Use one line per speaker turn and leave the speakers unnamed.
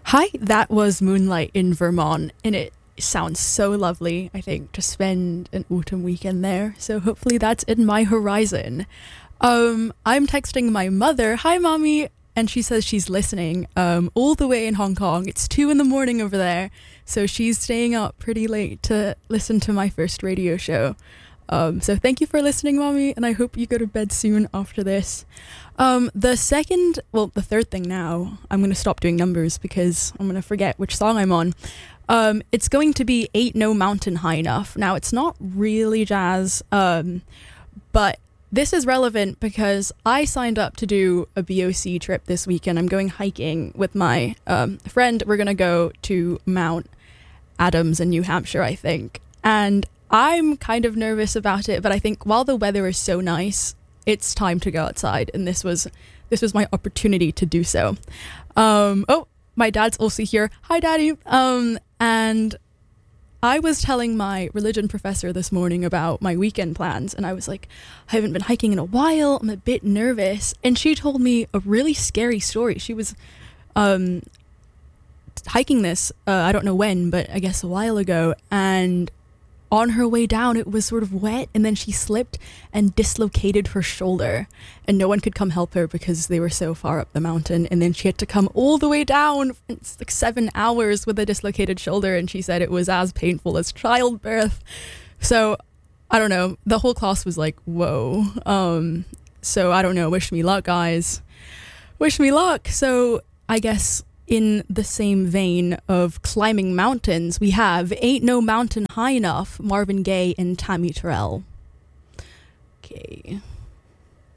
Hi, that was Moonlight in Vermont, and it sounds so lovely, I think, to spend an autumn weekend there. So hopefully that's in my horizon. I'm texting my mother, hi, mommy, and she says she's listening all the way in Hong Kong. It's 2 in the morning over there, so she's staying up pretty late to listen to my first radio show. So thank you for listening, mommy, and I hope you go to bed soon after this. The third thing now, I'm going to stop doing numbers because I'm going to forget which song I'm on. It's going to be Ain't No Mountain High Enough. Now, it's not really jazz, but this is relevant because I signed up to do a BOC trip this weekend. I'm going hiking with my friend. We're going to go to Mount Adams in New Hampshire, I think. And I'm kind of nervous about it, but I think while the weather is so nice, it's time to go outside, and this was my opportunity to do so. My dad's also here. Hi, Daddy. And I was telling my religion professor this morning about my weekend plans, and I was like, I haven't been hiking in a while. I'm a bit nervous. And she told me a really scary story. She was hiking this, I don't know when, but I guess a while ago, and on her way down, it was sort of wet, and then she slipped and dislocated her shoulder, and no one could come help her because they were so far up the mountain, and then she had to come all the way down. It's like 7 hours with a dislocated shoulder, and she said it was as painful as childbirth. So, I don't know. The whole class was like, whoa. So, I don't know. Wish me luck, guys. Wish me luck. So, I guess in the same vein of climbing mountains, we have Ain't No Mountain High Enough, Marvin Gaye and Tammy Terrell. Okay.